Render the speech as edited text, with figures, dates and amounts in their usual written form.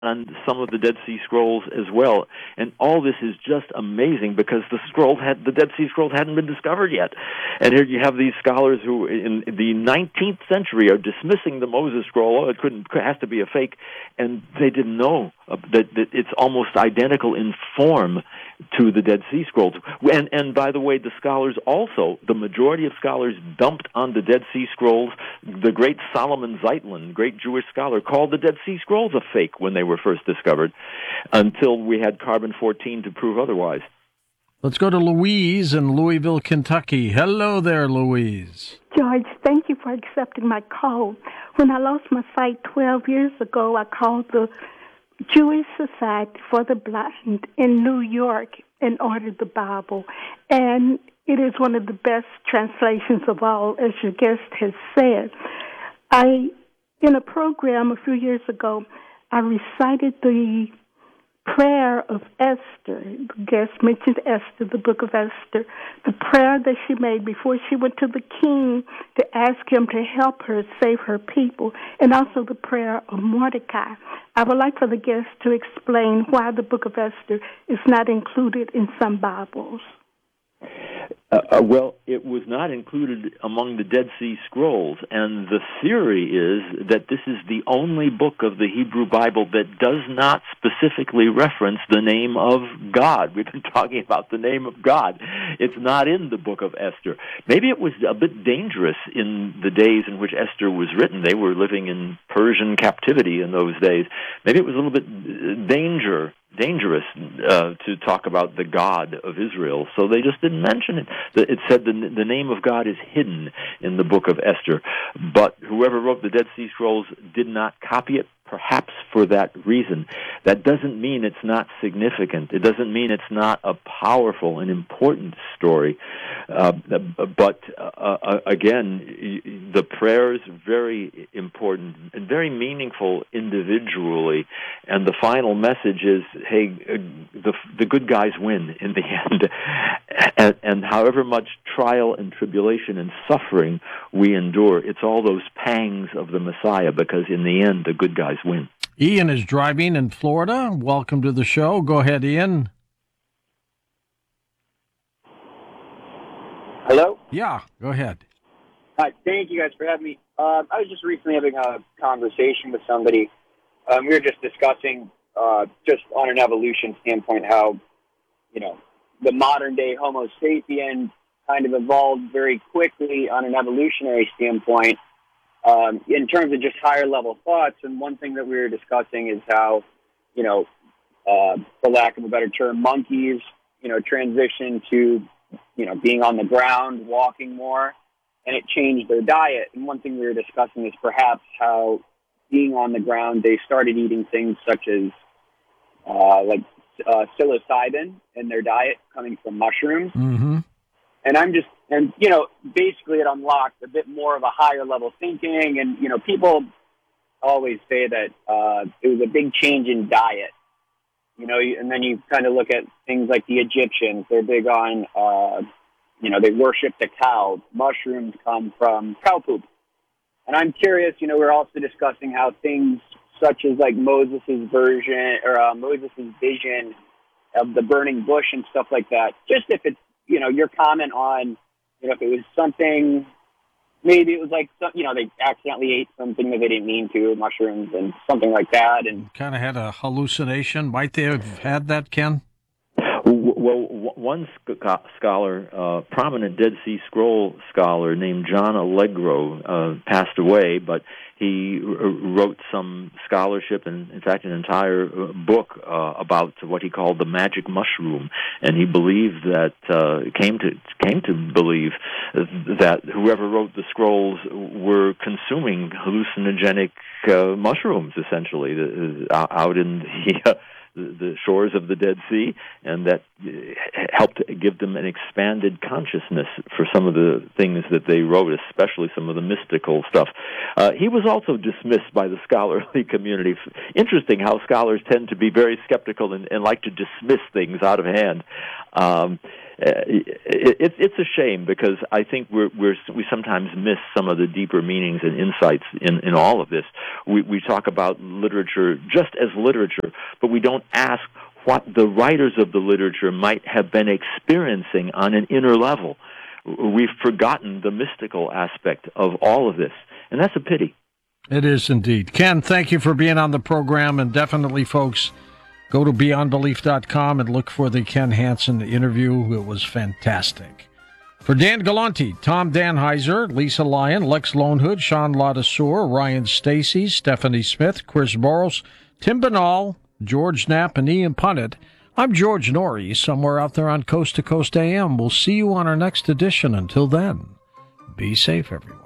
on some of the Dead Sea Scrolls as well. And all this is just amazing because the Dead Sea Scrolls hadn't been discovered yet. And here you have these scholars who in the 19th century are dismissing the Moses Scroll. It has to be a fake. And they didn't know that it's almost identical in form to the Dead Sea Scrolls. And by the way, the majority of scholars dumped on the Dead Sea Scrolls. The great Solomon Zeitlin, great Jewish scholar, called the Dead Sea Scrolls a fake when they were first discovered, until we had carbon-14 to prove otherwise. Let's go to Louise in Louisville, Kentucky. Hello there, Louise. George, thank you for accepting my call. When I lost my sight 12 years ago, I called the Jewish Society for the Blind in New York and ordered the Bible. And it is one of the best translations of all, as your guest has said. In a program a few years ago, I recited the prayer of Esther. The guest mentioned Esther, the book of Esther, the prayer that she made before she went to the king to ask him to help her save her people, and also the prayer of Mordecai. I would like for the guest to explain why the book of Esther is not included in some Bibles. Well, it was not included among the Dead Sea Scrolls, and the theory is that this is the only book of the Hebrew Bible that does not specifically reference the name of God. We've been talking about the name of God. It's not in the book of Esther. Maybe it was a bit dangerous in the days in which Esther was written. They were living in Persian captivity in those days. Maybe it was a little bit dangerous to talk about the God of Israel, so they just didn't mention it. It said the name of God is hidden in the book of Esther, but whoever wrote the Dead Sea Scrolls did not copy it, perhaps for that reason. That doesn't mean it's not significant. It doesn't mean it's not a powerful and important story. But again, the prayer is very important and very meaningful individually. And the final message is, hey, the good guys win in the end. And however much trial and tribulation and suffering we endure, it's all those pangs of the Messiah, because in the end, the good guys win. Ian is driving in Florida. Welcome to the show. Go ahead, Ian. Hello? Yeah, go ahead. Hi, thank you guys for having me. I was just recently having a conversation with somebody. We were just discussing, just on an evolution standpoint, how, the modern-day Homo sapien kind of evolved very quickly on an evolutionary standpoint in terms of just higher-level thoughts. And one thing that we were discussing is how, for lack of a better term, monkeys, transition to, being on the ground, walking more, and it changed their diet. And one thing we were discussing is perhaps how being on the ground, they started eating things such as psilocybin in their diet coming from mushrooms. Mm-hmm. And basically it unlocked a bit more of a higher level thinking. And, people always say that it was a big change in diet, and then you kind of look at things like the Egyptians. They're big on, they worship the cow. Mushrooms come from cow poop. And I'm curious, we're also discussing how things such as like Moses' vision of the burning bush and stuff like that. Just if it's, your comment on, if it was something, maybe it was like, they accidentally ate something that they didn't mean to, mushrooms and something like that. And kind of had a hallucination. Might they have had that, Ken? Well, one scholar, prominent Dead Sea Scroll scholar named John Allegro, passed away, but he wrote some scholarship and, in fact, an entire book about what he called the magic mushroom, and he believed that came to believe that whoever wrote the scrolls were consuming hallucinogenic mushrooms, essentially, out in the shores of the Dead Sea, and that helped give them an expanded consciousness for some of the things that they wrote, especially some of the mystical stuff. He was also dismissed by the scholarly community. Interesting how scholars tend to be very skeptical and like to dismiss things out of hand. it's a shame because I think we sometimes miss some of the deeper meanings and insights in all of this. We talk about literature just as literature, but we don't ask what the writers of the literature might have been experiencing on an inner level. We've forgotten the mystical aspect of all of this, and that's a pity. It is indeed. Ken, thank you for being on the program, and definitely, folks, go to beyondbelief.com and look for the Ken Hansen interview. It was fantastic. For Dan Galante, Tom Danheiser, Lisa Lyon, Lex Lonehood, Sean Ladassour, Ryan Stacy, Stephanie Smith, Chris Boros, Tim Banal, George Knapp, and Ian Punnett, I'm George Norrie, somewhere out there on Coast to Coast AM. We'll see you on our next edition. Until then, be safe, everyone.